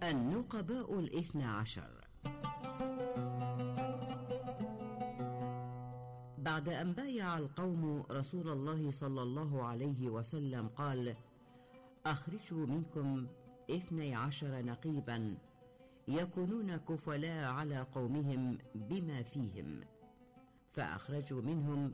النقباء الاثنى عشر. بعد أن بايع القوم رسول الله صلى الله عليه وسلم قال: أخرجوا منكم 12 نقيبا يكونون كفلاء على قومهم بما فيهم. فأخرجوا منهم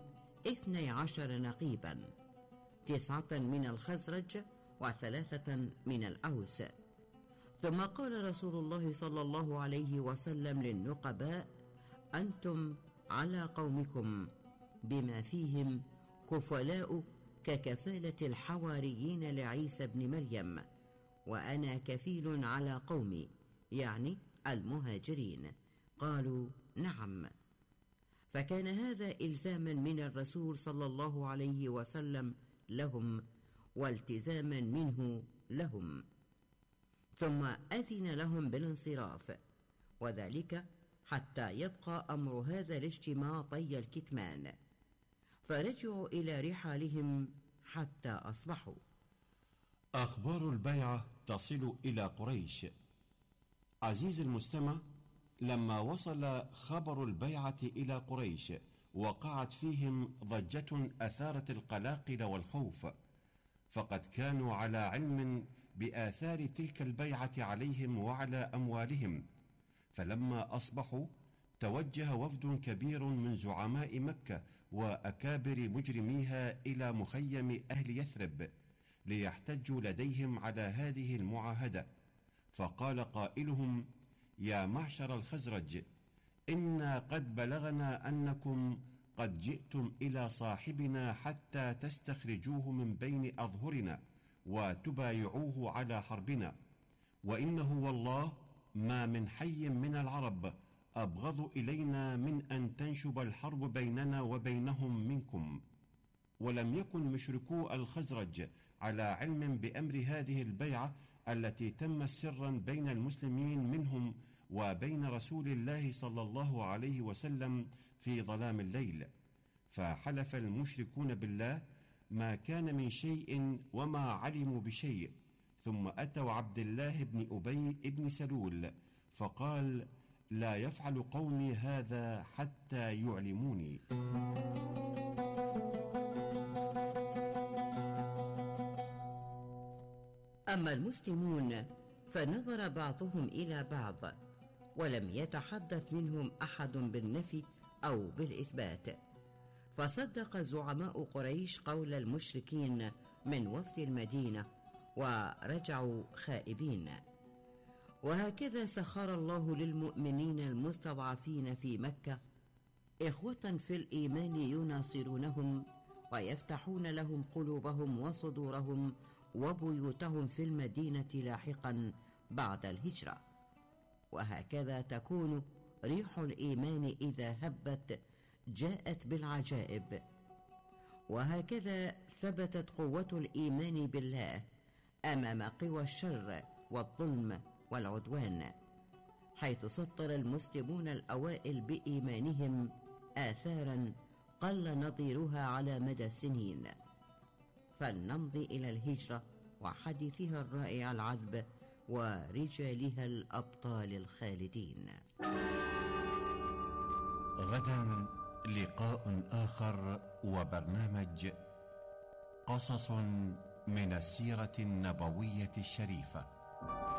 12 نقيبا، 9 من الخزرج و3 من الأوس. ثم قال رسول الله صلى الله عليه وسلم للنقباء: أنتم على قومكم بما فيهم كفلاء ككفالة الحواريين لعيسى بن مريم، وأنا كفيل على قومي، يعني المهاجرين. قالوا: نعم. فكان هذا إلزاما من الرسول صلى الله عليه وسلم لهم، والتزاما منه لهم. ثم أذن لهم بالانصراف، وذلك حتى يبقى أمر هذا الاجتماع طي الكتمان. فرجعوا إلى رحالهم حتى أصبحوا. أخبار البيعة تصل إلى قريش. عزيز المستمع، لما وصل خبر البيعة إلى قريش وقعت فيهم ضجة أثارت القلاقل والخوف، فقد كانوا على علم بآثار تلك البيعة عليهم وعلى أموالهم. فلما أصبحوا توجه وفد كبير من زعماء مكة وأكابر مجرميها إلى مخيم أهل يثرب ليحتجوا لديهم على هذه المعاهدة. فقال قائلهم: يا معشر الخزرج، إنا قد بلغنا أنكم قد جئتم إلى صاحبنا حتى تستخرجوه من بين أظهرنا وتبايعوه على حربنا، وإنه والله ما من حي من العرب أبغض إلينا من أن تنشب الحرب بيننا وبينهم منكم. ولم يكن مشركو الخزرج على علم بأمر هذه البيعة التي تمت سرا بين المسلمين منهم وبين رسول الله صلى الله عليه وسلم في ظلام الليل. فحلف المشركون بالله ما كان من شيء وما علموا بشيء، ثم أتوا عبد الله بن أبي بن سلول فقال: لا يفعل قومي هذا حتى يعلموني. أما المسلمون فنظر بعضهم إلى بعض، ولم يتحدث منهم أحد بالنفي أو بالإثبات. فصدق زعماء قريش قول المشركين من وفد المدينة ورجعوا خائبين. وهكذا سخر الله للمؤمنين المستضعفين في مكة إخوة في الإيمان يناصرونهم ويفتحون لهم قلوبهم وصدورهم وبيوتهم في المدينة لاحقا بعد الهجرة. وهكذا تكون ريح الإيمان إذا هبت جاءت بالعجائب. وهكذا ثبتت قوة الإيمان بالله أمام قوى الشر والظلم والعدوان، حيث سطر المسلمون الأوائل بإيمانهم آثارا قل نظيرها على مدى السنين. فلنمضي إلى الهجرة وحديثها الرائع العذب ورجالها الأبطال الخالدين. غدا لقاء آخر وبرنامج قصص من السيرة النبوية الشريفة.